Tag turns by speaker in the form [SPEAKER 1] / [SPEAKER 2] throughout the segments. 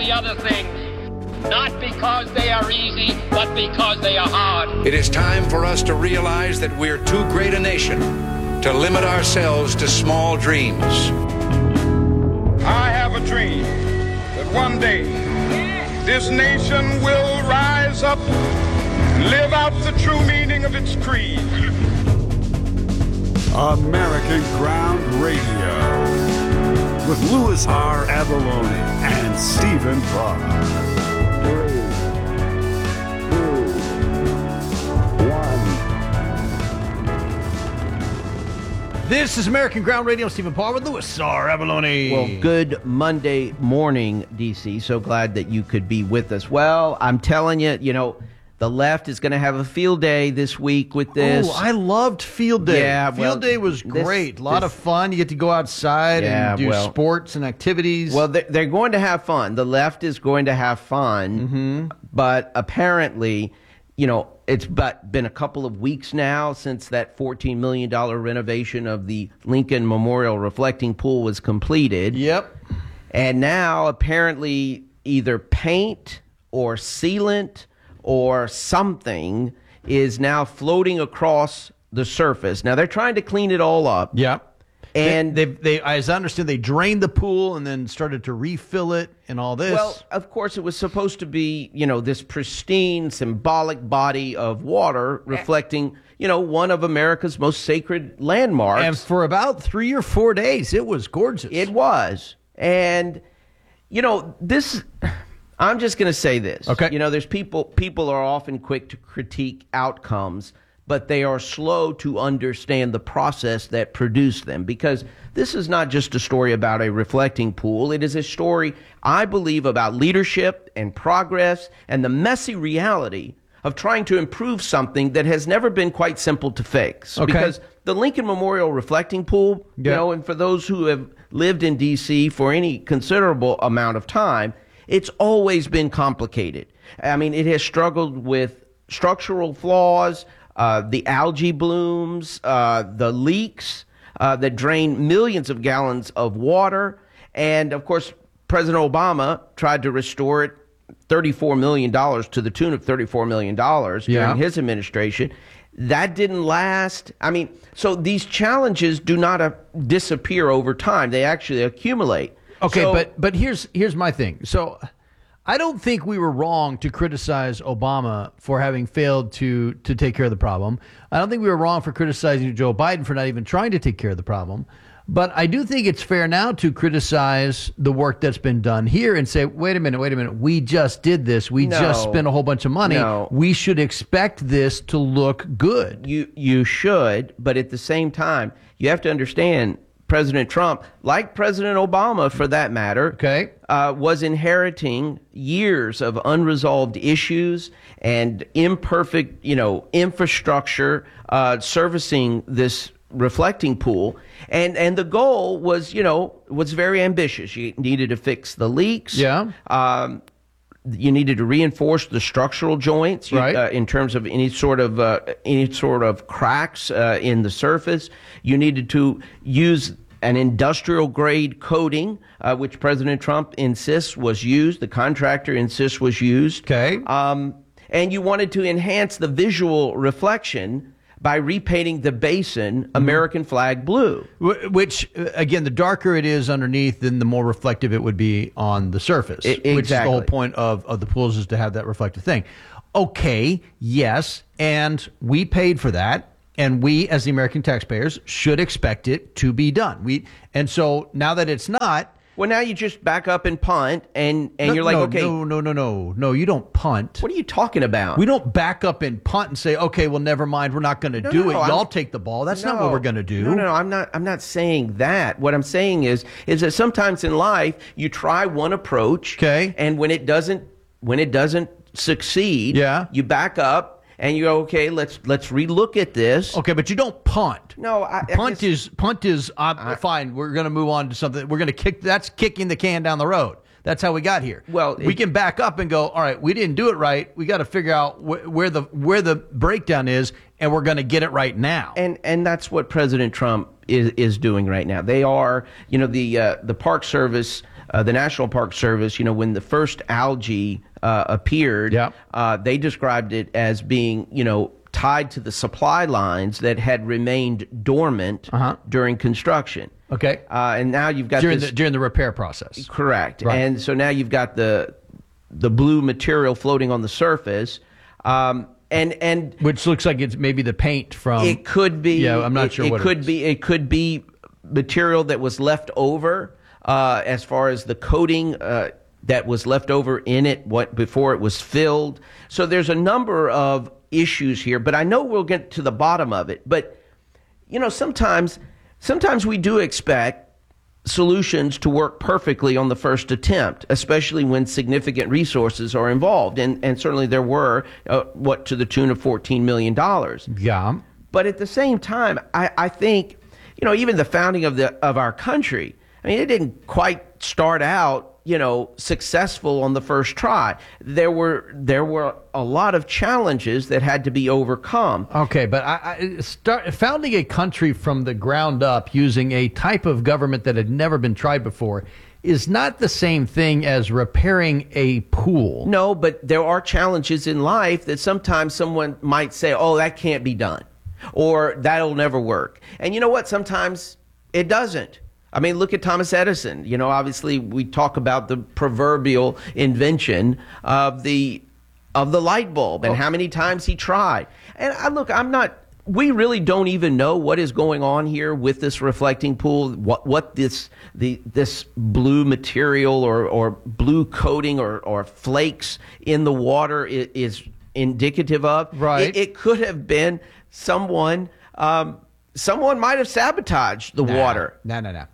[SPEAKER 1] the other things, not because they are easy, but because they are hard.
[SPEAKER 2] It is time for us to realize that we're too great a nation to limit ourselves to small dreams.
[SPEAKER 3] I have a dream that one day this nation will rise up, live out the true meaning of its creed.
[SPEAKER 4] American Ground Radio with Louis R. Avallone and Stephen Parr. 3, 2, 1.
[SPEAKER 5] This is American Ground Radio. Stephen Parr with Louis R. Avallone.
[SPEAKER 6] Well, good Monday morning, DC. So glad that you could be with us. Well, I'm telling you, the left is going to have a field day this week with this.
[SPEAKER 5] Oh, I loved Field Day.
[SPEAKER 6] Yeah,
[SPEAKER 5] Field Day was great. A lot of fun. You get to go outside and do sports and activities.
[SPEAKER 6] Well, they're going to have fun. The left is going to have fun. But apparently, it's been a couple of weeks now since that $14 million renovation of the Lincoln Memorial Reflecting Pool was completed.
[SPEAKER 5] Yep.
[SPEAKER 6] And now, apparently, either paint or sealant or something is now floating across the surface. Now, they're trying to clean it all up.
[SPEAKER 5] Yep.
[SPEAKER 6] And
[SPEAKER 5] they, as I understand, they drained the pool and then started to refill it and all this.
[SPEAKER 6] Well, of course, it was supposed to be, this pristine, symbolic body of water reflecting, one of America's most sacred landmarks.
[SPEAKER 5] And for about 3 or 4 days, it was gorgeous.
[SPEAKER 6] It was. And, this... I'm just going to say this.
[SPEAKER 5] Okay.
[SPEAKER 6] There's people are often quick to critique outcomes, but they are slow to understand the process that produced them, because this is not just a story about a reflecting pool. It is a story, I believe, about leadership and progress and the messy reality of trying to improve something that has never been quite simple to fix.
[SPEAKER 5] Okay.
[SPEAKER 6] Because the Lincoln Memorial Reflecting Pool, and for those who have lived in D.C. for any considerable amount of time, it's always been complicated. I mean, it has struggled with structural flaws, the algae blooms, the leaks that drain millions of gallons of water. And, of course, President Obama tried to restore it $34 million, to the tune of $34 million during his administration. That didn't last. I mean, so these challenges do not disappear over time. They actually accumulate.
[SPEAKER 5] Okay, but here's my thing. So I don't think we were wrong to criticize Obama for having failed to take care of the problem. I don't think we were wrong for criticizing Joe Biden for not even trying to take care of the problem. But I do think it's fair now to criticize the work that's been done here and say, wait a minute, we just did this. We just spent a whole bunch of money.
[SPEAKER 6] No.
[SPEAKER 5] We should expect this to look good.
[SPEAKER 6] You should, but at the same time, you have to understand President Trump, like President Obama for that matter, was inheriting years of unresolved issues and imperfect, infrastructure servicing this reflecting pool. And the goal was, was very ambitious. You needed to fix the leaks.
[SPEAKER 5] Yeah.
[SPEAKER 6] You needed to reinforce the structural joints in terms of any sort of cracks in the surface. You needed to use an industrial grade coating, which President Trump insists was used. The contractor insists was used.
[SPEAKER 5] Okay.
[SPEAKER 6] And you wanted to enhance the visual reflection by repainting the basin American flag blue.
[SPEAKER 5] Which, again, the darker it is underneath, then the more reflective it would be on the surface.
[SPEAKER 6] Exactly.
[SPEAKER 5] Which is the whole point of the pools, is to have that reflective thing. Okay, yes, and we paid for that. And we, as the American taxpayers, should expect it to be done. And so now that it's not...
[SPEAKER 6] Well, now you just back up and punt, and you're like, okay...
[SPEAKER 5] No, you don't punt.
[SPEAKER 6] What are you talking about?
[SPEAKER 5] We don't back up and punt and say, okay, well, never mind, we're not going to do it. Y'all take the ball. That's not what we're going to do.
[SPEAKER 6] No, I'm not saying that. What I'm saying is that sometimes in life, you try one approach, and when it doesn't succeed, you back up, and you go, okay, let's relook at this.
[SPEAKER 5] Okay, but you don't punt.
[SPEAKER 6] No,
[SPEAKER 5] punt is fine. We're going to move on to something. We're going to kick. That's kicking the can down the road. That's how we got here.
[SPEAKER 6] Well,
[SPEAKER 5] we can back up and go, all right, we didn't do it right. We got to figure out where the breakdown is, and we're going to get it right now.
[SPEAKER 6] And that's what President Trump is doing right now. They are, the Park Service the National Park Service, when the first algae appeared, they described it as being, tied to the supply lines that had remained dormant during construction.
[SPEAKER 5] Okay.
[SPEAKER 6] And now you've got
[SPEAKER 5] during the repair process.
[SPEAKER 6] Correct.
[SPEAKER 5] Right.
[SPEAKER 6] And so now you've got the blue material floating on the surface. And
[SPEAKER 5] which looks like it's maybe the paint from.
[SPEAKER 6] It could be.
[SPEAKER 5] Yeah, I'm not sure what it is.
[SPEAKER 6] It could be material that was left over as far as the coating that was left over in it before it was filled. So there's a number of issues here, but I know we'll get to the bottom of it. But sometimes we do expect solutions to work perfectly on the first attempt, especially when significant resources are involved, and certainly there were to the tune of $14 million.
[SPEAKER 5] Yeah.
[SPEAKER 6] But at the same time, I think even the founding of our country, it didn't quite start out successful on the first try. There were a lot of challenges that had to be overcome.
[SPEAKER 5] Okay, but founding a country from the ground up using a type of government that had never been tried before is not the same thing as repairing a pool.
[SPEAKER 6] No, but there are challenges in life that sometimes someone might say, oh, that can't be done, or that'll never work. And you know what? Sometimes it doesn't. Look at Thomas Edison. Obviously we talk about the proverbial invention of the light bulb and how many times he tried. And we really don't even know what is going on here with this reflecting pool, what this blue material or blue coating or flakes in the water is indicative of.
[SPEAKER 5] Right.
[SPEAKER 6] It could have been someone might have sabotaged the water.
[SPEAKER 5] No.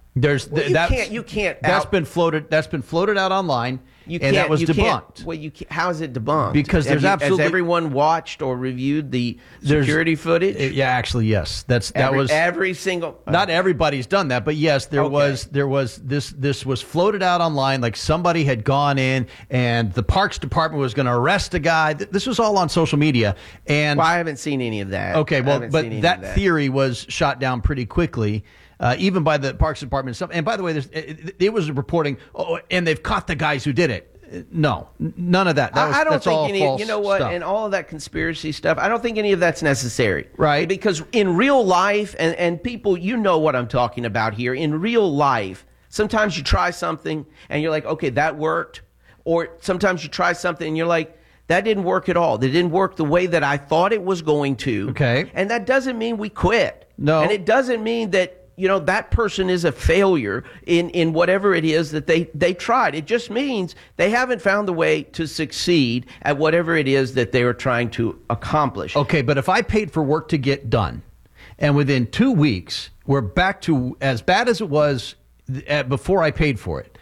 [SPEAKER 6] You can't.
[SPEAKER 5] That's been floated out online, and that was debunked.
[SPEAKER 6] How is it debunked?
[SPEAKER 5] Because has
[SPEAKER 6] everyone watched or reviewed the security footage?
[SPEAKER 5] Yeah, actually, yes.
[SPEAKER 6] Every single.
[SPEAKER 5] Not everybody's done that, but yes, there was this was floated out online, like somebody had gone in and the Parks Department was going to arrest a guy. This was all on social media, and
[SPEAKER 6] I haven't seen any of that.
[SPEAKER 5] Okay, but that theory was shot down pretty quickly. Even by the Parks Department and stuff. And by the way, it was reporting, and they've caught the guys who did it. No, none of that.
[SPEAKER 6] I don't
[SPEAKER 5] that's
[SPEAKER 6] think
[SPEAKER 5] all
[SPEAKER 6] any.
[SPEAKER 5] False
[SPEAKER 6] you know what?
[SPEAKER 5] stuff.
[SPEAKER 6] And all of that conspiracy stuff. I don't think any of that's necessary.
[SPEAKER 5] Right.
[SPEAKER 6] Because in real life, and people, what I'm talking about here. In real life, sometimes you try something and you're like, okay, that worked. Or sometimes you try something and you're like, that didn't work at all. That didn't work the way that I thought it was going to.
[SPEAKER 5] Okay.
[SPEAKER 6] And that doesn't mean we quit.
[SPEAKER 5] No.
[SPEAKER 6] And it doesn't mean that that person is a failure in whatever it is that they tried. It just means they haven't found the way to succeed at whatever it is that they are trying to accomplish.
[SPEAKER 5] Okay, but if I paid for work to get done, and within 2 weeks we're back to as bad as it was before I paid for it,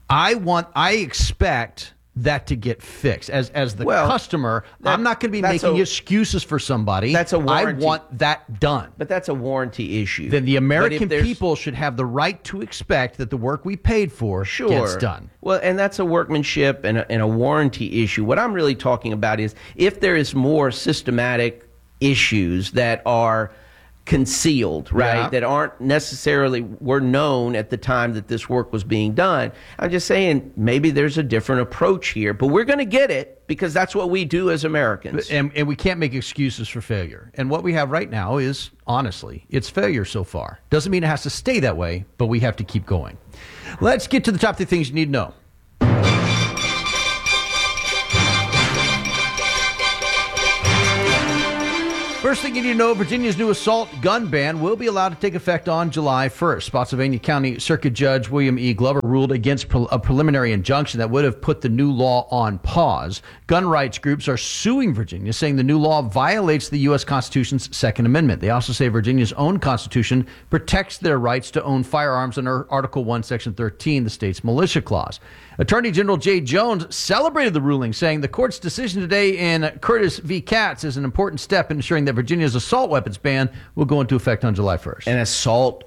[SPEAKER 5] I expect that to get fixed. As the customer, I'm not going to be making excuses for somebody.
[SPEAKER 6] That's a warranty.
[SPEAKER 5] I want that done.
[SPEAKER 6] But that's a warranty issue.
[SPEAKER 5] Then the American people should have the right to expect that the work we paid for gets done.
[SPEAKER 6] Well, and that's a workmanship and a warranty issue. What I'm really talking about is if there is more systematic issues that are concealed, right? That aren't necessarily were known at the time that this work was being done. I'm just saying maybe there's a different approach here, but we're going to get it because that's what we do as Americans.
[SPEAKER 5] And we can't make excuses for failure. And what we have right now is, honestly, it's failure so far. Doesn't mean it has to stay that way, but we have to keep going. Let's get to the top 3 things you need to know. First thing you need to know, Virginia's new assault gun ban will be allowed to take effect on July 1st. Spotsylvania County Circuit Judge William E. Glover ruled against a preliminary injunction that would have put the new law on pause. Gun rights groups are suing Virginia, saying the new law violates the U.S. Constitution's Second Amendment. They also say Virginia's own Constitution protects their rights to own firearms under Article 1, Section 13, the state's militia clause. Attorney General Jay Jones celebrated the ruling, saying the court's decision today in Curtis v. Katz is an important step in ensuring that Virginia's assault weapons ban will go into effect on July 1st.
[SPEAKER 6] An assault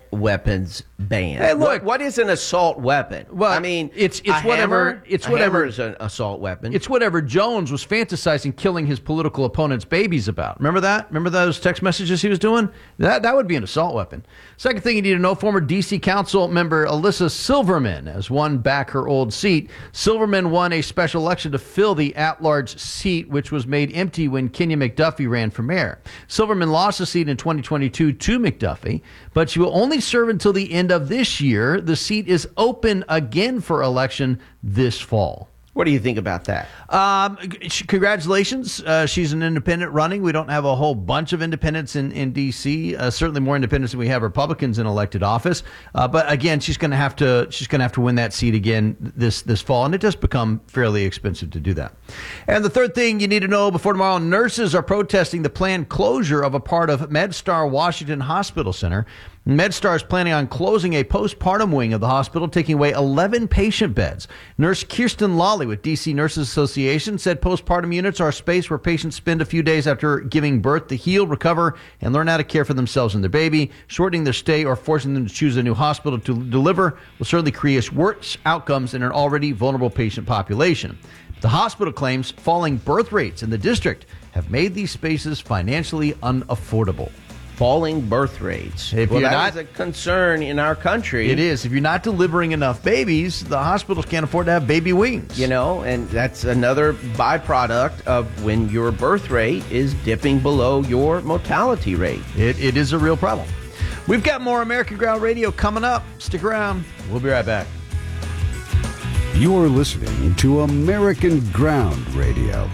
[SPEAKER 6] weapons ban.
[SPEAKER 5] Hey, look.
[SPEAKER 6] What is an assault weapon?
[SPEAKER 5] Well,
[SPEAKER 6] I mean,
[SPEAKER 5] it's
[SPEAKER 6] a
[SPEAKER 5] whatever.
[SPEAKER 6] hammer?
[SPEAKER 5] It's
[SPEAKER 6] A
[SPEAKER 5] whatever
[SPEAKER 6] hammer is an assault weapon.
[SPEAKER 5] It's whatever Jones was fantasizing killing his political opponent's babies about. Remember that? Remember those text messages he was doing? That would be an assault weapon. Second thing you need to know, former D.C. Council member Alyssa Silverman has won back her old seat. Silverman won a special election to fill the at-large seat, which was made empty when Kenya McDuffie ran for mayor. Silverman lost the seat in 2022 to McDuffie, but she will only serve until the end of this year. The seat is open again for election this fall.
[SPEAKER 6] What do you think about that?
[SPEAKER 5] Congratulations. She's an independent running. We don't have a whole bunch of independents in D.C. Certainly more independents than we have Republicans in elected office. But again, she's going to have to win that seat again this fall, and it does become fairly expensive to do that. And the third thing you need to know before tomorrow: nurses are protesting the planned closure of a part of MedStar Washington Hospital Center. MedStar is planning on closing a postpartum wing of the hospital, taking away 11 patient beds. Nurse Kirsten Lawley with D.C. Nurses Association said postpartum units are a space where patients spend a few days after giving birth to heal, recover, and learn how to care for themselves and their baby. Shortening their stay or forcing them to choose a new hospital to deliver will certainly create worse outcomes in an already vulnerable patient population. The hospital claims falling birth rates in the district have made these spaces financially unaffordable.
[SPEAKER 6] Falling birth rates.
[SPEAKER 5] If
[SPEAKER 6] well,
[SPEAKER 5] you're
[SPEAKER 6] that
[SPEAKER 5] not,
[SPEAKER 6] is a concern in our country.
[SPEAKER 5] It is. If you're not delivering enough babies, the hospitals can't afford to have baby wings.
[SPEAKER 6] You know, and that's another byproduct of when your birth rate is dipping below your mortality rate.
[SPEAKER 5] It is a real problem. We've got more American Ground Radio coming up. Stick around. We'll be right back.
[SPEAKER 4] You're listening to American Ground Radio.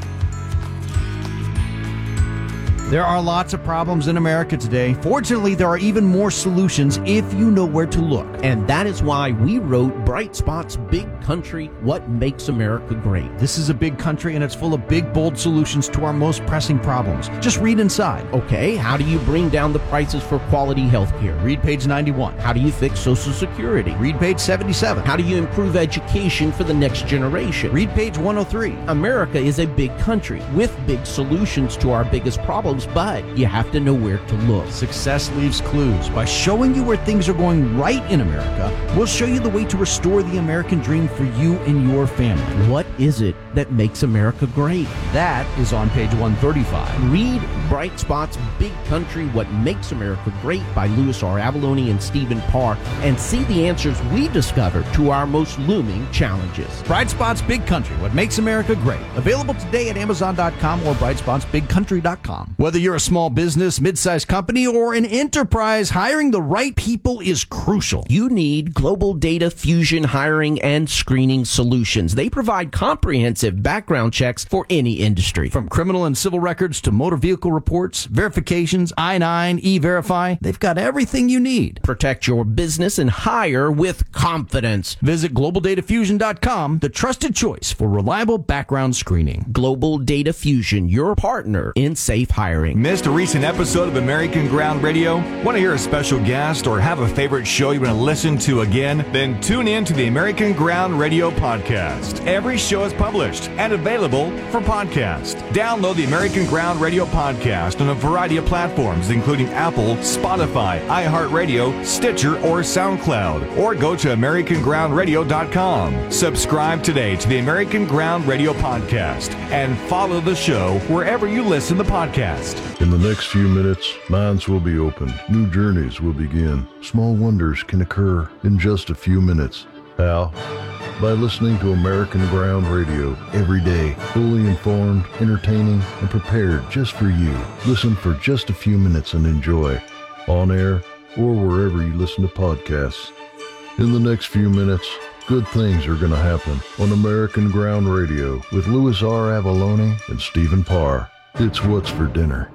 [SPEAKER 5] There are lots of problems in America today. Fortunately, there are even more solutions if you know where to look.
[SPEAKER 7] And that is why we wrote Bright Spot's Big Country, What Makes America Great.
[SPEAKER 5] This is a big country, and it's full of big, bold solutions to our most pressing problems. Just read inside.
[SPEAKER 7] Okay, how do you bring down the prices for quality health care?
[SPEAKER 5] Read page 91.
[SPEAKER 7] How do you fix Social Security?
[SPEAKER 5] Read page 77.
[SPEAKER 7] How do you improve education for the next generation?
[SPEAKER 5] Read page 103.
[SPEAKER 7] America is a big country with big solutions to our biggest problems, but you have to know where to look.
[SPEAKER 5] Success leaves clues. By showing you where things are going right in America, we'll show you the way to restore the American dream for you and your family.
[SPEAKER 7] What is it that makes America great?
[SPEAKER 5] That is on page 135.
[SPEAKER 7] Read Bright Spot's Big Country, What Makes America Great by Louis R. Avalone and Stephen Parr, and see the answers we discovered to our most looming challenges.
[SPEAKER 5] Bright Spot's Big Country, What Makes America Great. Available today at Amazon.com or BrightSpotsBigCountry.com. Whether you're a small business, mid-sized company, or an enterprise, hiring the right people is crucial.
[SPEAKER 7] You need Global Data Fusion hiring and screening solutions. They provide comprehensive background checks for any industry.
[SPEAKER 5] From criminal and civil records to motor vehicle reports, verifications, I-9, E-Verify, they've got everything you need.
[SPEAKER 7] Protect your business and hire with confidence.
[SPEAKER 5] Visit GlobalDataFusion.com, the trusted choice for reliable background screening.
[SPEAKER 7] Global Data Fusion, your partner in safe hiring.
[SPEAKER 8] Missed a recent episode of American Ground Radio? Want to hear a special guest or have a favorite show you want to listen to again? Then tune in to the American Ground Radio podcast. Every show is published and available for podcast. Download the American Ground Radio podcast on a variety of platforms, including Apple, Spotify, iHeartRadio, Stitcher, or SoundCloud. Or go to AmericanGroundRadio.com. Subscribe today to the American Ground Radio podcast and follow the show wherever you listen to podcasts.
[SPEAKER 9] In the next few minutes, minds will be opened. New journeys will begin. Small wonders can occur in just a few minutes. How? By listening to American Ground Radio every day. Fully informed, entertaining, and prepared just for you. Listen for just a few minutes and enjoy. On air or wherever you listen to podcasts. In the next few minutes, good things are going to happen on American Ground Radio with Louis R. Avalone and Stephen Parr. It's What's for Dinner.